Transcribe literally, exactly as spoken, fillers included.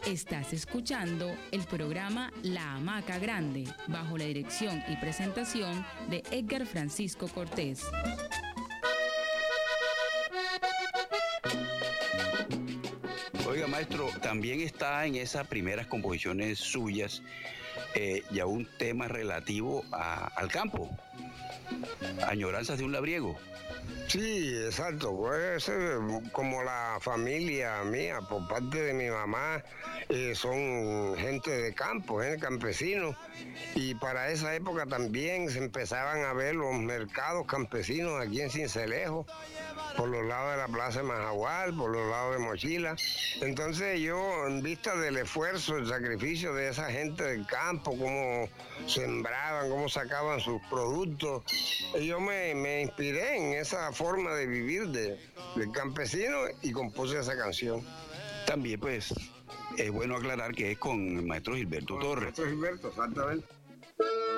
Estás escuchando el programa La Hamaca Grande, bajo la dirección y presentación de Edgar Francisco Cortés. Oiga, maestro, también está en esas primeras composiciones suyas eh, ya un tema relativo a, al campo, Añoranzas de un labriego. Sí, exacto, pues eh, como la familia mía, por parte de mi mamá, eh, son gente de campo, gente campesino, y para esa época también se empezaban a ver los mercados campesinos aquí en Sincelejo, por los lados de la Plaza de Majagual, por los lados de Mochila. Entonces yo, en vista del esfuerzo, el sacrificio de esa gente del campo, cómo sembraban, cómo sacaban sus productos, yo me, me inspiré en esa forma de vivir de, del campesino y compuse esa canción. También pues es bueno aclarar que es con el maestro Gilberto Con Torres. El maestro Gilberto, exactamente.